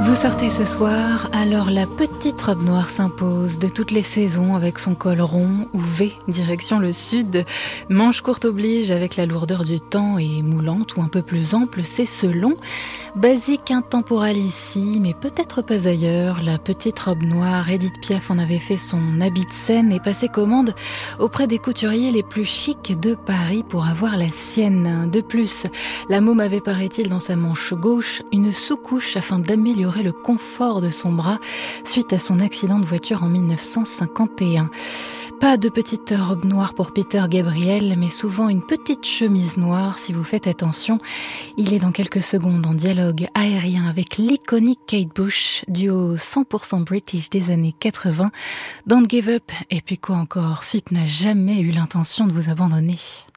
Vous sortez ce soir, alors la petite robe noire s'impose de toutes les saisons avec son col rond ou V, direction le sud. Manche courte oblige avec la lourdeur du temps et moulante ou un peu plus ample, c'est selon. Basique intemporelle ici, mais peut-être pas ailleurs. La petite robe noire, Édith Piaf en avait fait son habit de scène et passé commande auprès des couturiers les plus chics de Paris pour avoir la sienne. De plus, la môme avait, paraît-il, dans sa manche gauche, une sous-couche afin d'améliorer le confort de son bras suite à son accident de voiture en 1951. Pas de petite robe noire pour Peter Gabriel, mais souvent une petite chemise noire si vous faites attention. Il est dans quelques secondes en dialogue aérien avec l'iconique Kate Bush, duo 100% British des années 80. Don't give up, et puis quoi encore, Phip n'a jamais eu l'intention de vous abandonner.